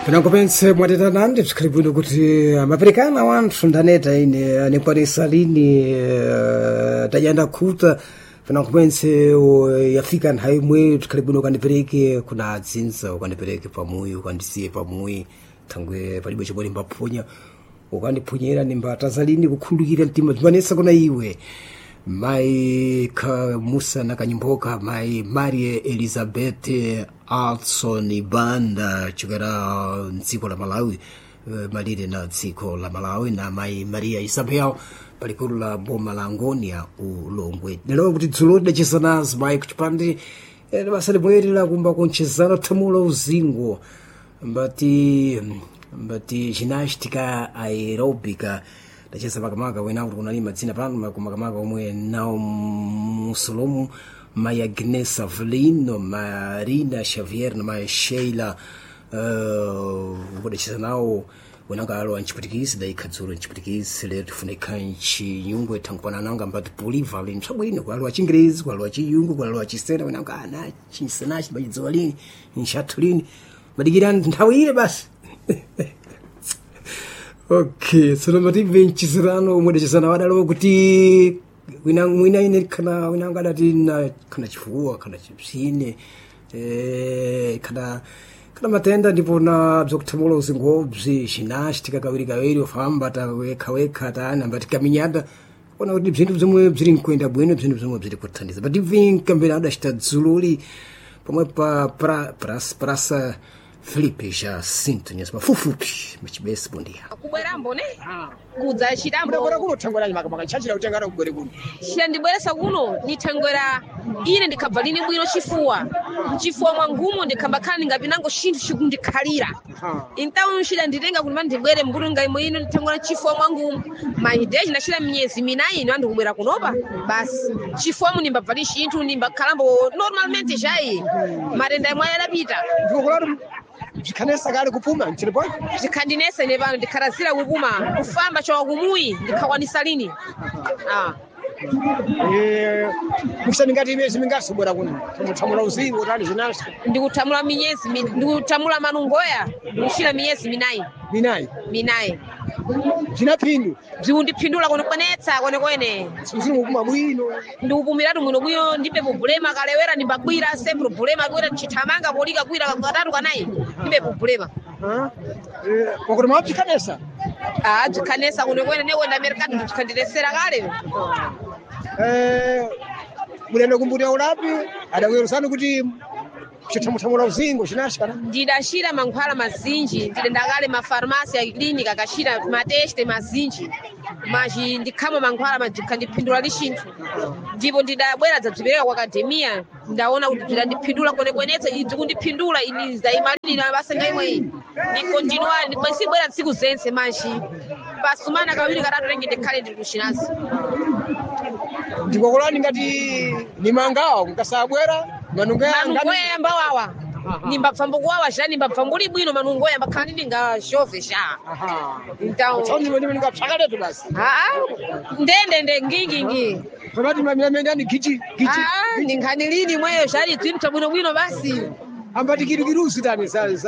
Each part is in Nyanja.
Pinakupense mwatetanandi tukaribuno kuti maperekana wanthu ndaneta ine anikwanisa lini tajanda khuta pinakupense yafika nthawi imwe tukaribuno ukandipereke kuna adzinza ukandipereke pamuyi ukandisiye pamuyi thangwe palibe chomwe ndimbaphunya ukandiphunyera ndimbataza lini kukhululukira mtima zimanesa kuna iwe mai Musa na kanyimboka mai Maria Elizabeth Alson Banda chukera dziko la Malawi malire na dziko la Malawi na mai Maria Isabel palikulu la boma la Angonia ulongwe lero kuti dzulo dachesanazi mai kuchipande basa limwerera kumba kunchezana thamulo uzingo mbati gymnastica aerobica dachesa makamaka wena kuti kunali madzina pano makamaka omwe nawo Musolomu Maya Agnes Avelino Marina Xavier na Maya Sheila dachesa nawo wenanga alo anchiputikisi da ikadzuro anchiputikisi lero tifuneka nchiyungu etangupana nanga mbati polivalent msabwino kwa alo achingerezi kwa alo achiyungu kwa alo achisena wenanga ana chisenachi bachidziwa lini nchathu lini madikira nthawi ile basi. Okay, so matimbe nchisirano mwedechisana wadalo kuti wina ine kana winanga dati na kana chifuwa kana chipsine kana matenda ndipo na bzokuthamulo uzingobzi gymnastica kawiri ofamba weka tana mbati kaminyada ona kuti bzinthu zomwe bziri nkwenda bwino bzinthu zomwe bziri kuthandiza but ivinkambira adachita dzululi pomwe pa prasa Felipe já sinto nisso, mas fufupi, mas bem bom dia. Kuberambo ne? Kudza chirambo. Ndabora kunothangwera nyimaka chachira utengana kubwere kuno. Ndibweresa kuno nithangwera ine ndikabva lini bwino chifuwa mwangumo ndikambakhala ngapinango chinthu chikundikhalira. Então nshida nditenga kuti ndibwere mbulunga imwe ino ndithangwera chifuwa mwangumo. Mahideji nachira miyezi minayi ino andikubwera kunopa. Basi chifuwa mundimbabva li chinthu ndimbakhalambo normalmente chai. Matenda imwe adapita. Zvikhanesa kale kupuma nchilipo zikhandinesa ine pano ndikharazira kupuma kufamba chowa kumuyi ndikhakwanisa lini mukusani ngati imezi mingasobwera kuno muthamula uzingo tali zinasi ndikuthamula miyezi ndikuthamula manungoya ndikuchira miyezi minayi zinaphindu zikundiphindula kwenekwenetsa kwenekwene ziri kupuma bwino ndikupumiratu mwino ndibe problema kalewera ndimbagwira se problema kwera chithamanga polika kwira katatu kanayi ndibe problema kwakuti mwapikhanesa zikhanesa kwenekwene nekwenda merikati ndikhandidesera kale mulendo kumbuti ulapi adakuyeresani kuti chithamuthamula uzingo chinashikana ndidashira mankhwala mazinji ndidenda kale mafarmasi ya klinika akashira mateste mazinji maji ndikhama mankhwala majikhandipindula li chinthu ndipo ndidabwera dzabzipereka kwa akademia ndaona kuti bzidandipindula kwenekwenetsa idzi kundipindula ini zaimalirira basa ngaimwe ndikontinuali ndikwesibwera tsiku zense maji pasumana kawiri katatu lenge ndikhale ndiri kuchinazi ndikwakulani ngati ni mangawa kukasabwera manungoya mbawawa nimbapfambo kuwawa zha nimbapfambuli bwino manungoya mbakhala ndingashove sha então ndingapsakaletu basi ndende ngingingi pamati mamilamendi ani gichi ndinkhani lini mweyo zvali dzinthu bwinobwino basi ambati kirukirusi tani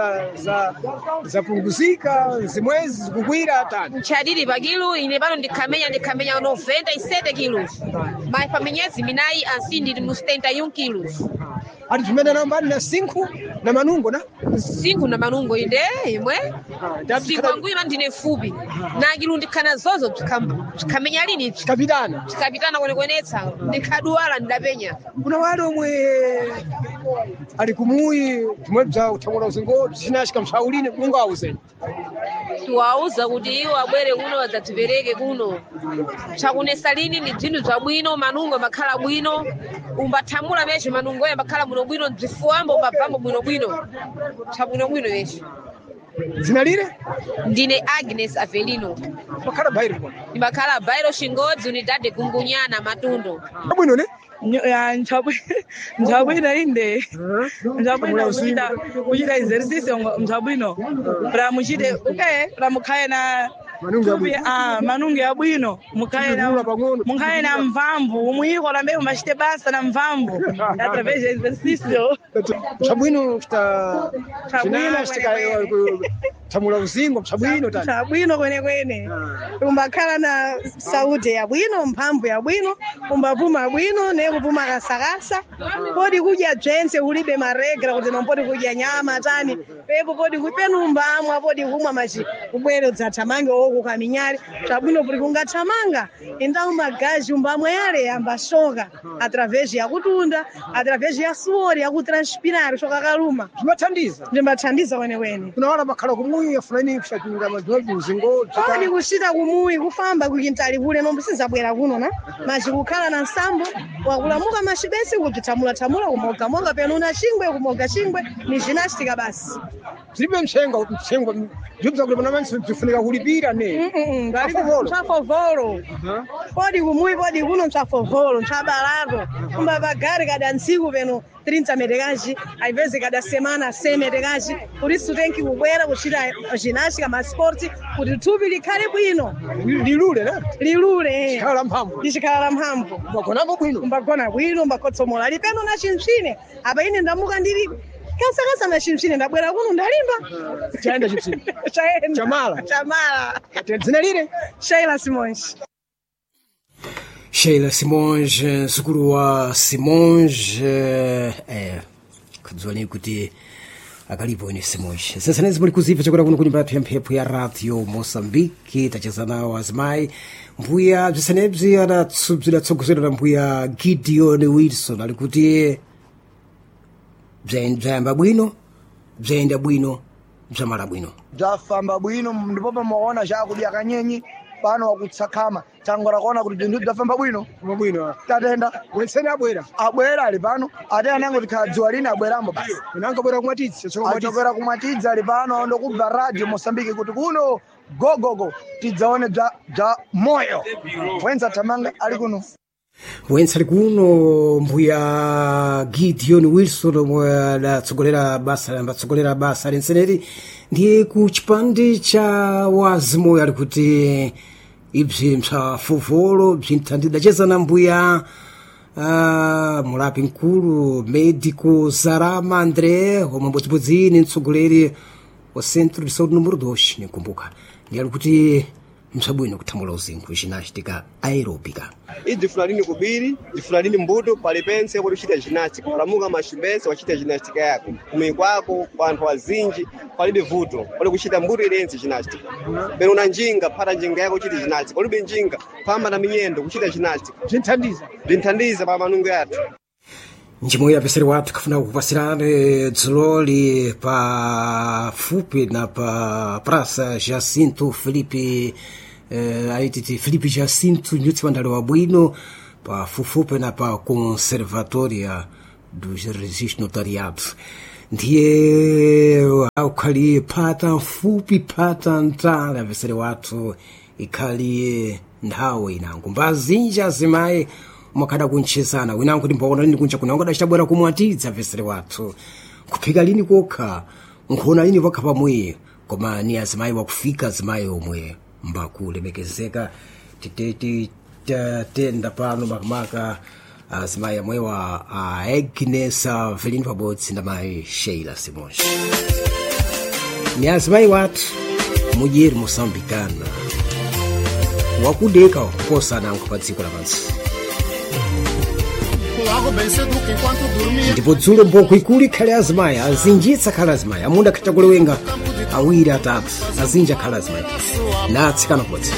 zapunguzika zimwezi zikugwira tani nchadiri pakilu ine pano ndikhamenya 97 kilos mas pa miyezi minayi ansi ndili mu 71 kilos ati zimene nambani na 5 na manungo na 5 na manungo inde imwe sikwangu ima ndine fupi na kilu ndikhana zozo zikhamenya lini zikapitana kwenekwenetsa ndikhaduwala ndidapenya kuna wale omwe ali kumuyi timwe bza uthamula uzingo zinashika mshauline mungu awuzeni tiwauza kuti iwo abwere kuno adzatipereke kuno chakunesa lini ni dzinthu zabwino manungo makhala bwino umbathamula meshe manungo yambakhala muno bwino bzifuwambo umbabvambo bwinobwino chabwinobwino meshe dzina lile ndine Agnes Avelino makhala bairo ndimakhala bairo Chingodzi unidade Gungunyana Matundu bwino ne Njabwino inde njabwino kuchita exercise njabwino pra muchite pra mukhaya manungu ya bwino mukhale na mvamvu umuyiko lambe umachite basa na mvamvu através de exercício chabwino tamula uzingo chabwino kwenekwene umbakhala na saúde ya bwino mphamvu ya bwino umbapuma bwino nekupuma kasakasa podi kudya bzentse ulibe maregra kuti nompodi kudya nyama tani pepo podi kupenumbamwa podi kumwa machi kubwere udzathamange oku kaminyali chabwino kuti kungathamanga indawu magazi umbamwe yale yambashoka através ya kutunda através ya suori ya kutranspirar shoka kaluma zimbathandiza kwenekwene kunaona makhala kumuyi afulani kushatinga madhwaji uzingo podi kushita kumuyi kufamba kukintali kule nombo sizabwera kuno na machi kukhala na nsambo wakulamuka machibesi kutithamula kumoga penuna chingwe kumoga chingwe ni ginástica basi zilibe mshenga jibza kule manamansi tifunika kulipira ne mchafovolo podi kumuyi podi kuno mchafovolo mchabalaro kumba bagari kada nsiku peno 30 metekaji às cada semana 100 metekaji por isso tem que kubwera kuchita ginástica ma sport kuti thupi likhale bwino lilule khala mphamvu lichikhala mphamvu mbagona bwino mbakotsomola lipeno na chimchine apa ine ndamuka ndili kasa na chimchine ndabwera kuno ndalimba chaenda chimchine chamala dzina lile Sheila Simões, mzukulu wa Simões, kudzwani kuti akalipo ine Simões. Sasa nezi muli kuzipa chakula kuno kunyumba yathu ya mphepo ya Radio Moçambique, tacheza nawo azimayi. Mbuya bzisanebzi adatsogozedwa na mbuya Gideon Wilson, ali kuti bzayamba bwino, bzayenda bwino, bzamala bwino. Bzafamba bwino, ndipo pamaona chakudya kanyenyi. Pano wakutsakama tangora kuona kuti ndindu dzafamba bwino tatenda wensene abwera ali pano ate anango tikadzwa lini abweramo basi unangobwera kumwatidza kumwatidza ali pano ndokubva Radio Moçambique kuti kuno gogogo tidzaone bza moyo wenza tamanga ali kuno wensa ali kuno mbuya Gideon Wilson omwe adatsogolera basa lenseneri ndiye ku chipande cha wazimoyo ali kuti ibzi msafuvolo bzinthandida cheza na mbuya mulapi mkulu médico Zarama André omwe mbodzibodzi ni mtsogoleri wa Centro de Saúde número 2 nikumbuka ndiye ali kuti msabwino kuthamula uzingu ginástica aeróbica idifulani kubiri difulani mbuto palipense kuti uchita ginástica kulamuka machibese wachita ginástica yako kumwi kwako kwa anthu azinji palibe vuto pali kuchita mbuto ilense ginástica peno na njinga phata njinga yako uchita ginástica palibe njinga pamba na minyendo kuchita ginástica bzinthandiza pa manungo yathu njimo ya peseri watu kafuna kupasirane dzuloli pa fupi na pa Praça Jacinto Felipe aititi Felipe Jacinto nyutsi wandale wa bwino pa fufupe na pa Conservatoria dos Registros Notariados ndiye aukhali phata mfupi phata ntala peseri watu ikhali nthawe inango mbazinja azimayi umakada kunchezana winango kuti mbaona lini kuncha kuna ngada chitabwera kumwatidza peseri wathu kuphika lini kokha nkhona lini vakha pamwe koma ni azimayi wakufika azimayi omwe mbakulemekezeka tenda pano makamaka azimayi amwewa Agnes Velini pabodzi na mayi Sheila Simões ni azimayi wathu mudyeri Moçambicana wakudeka kuposa nango pa dziko lapansi ndipo dzulo mboko ikuli khale azimayi azinjitsa khale azimayi amunda khatakulewenga awiri atatu azinja khale azimayi natsikana kodzi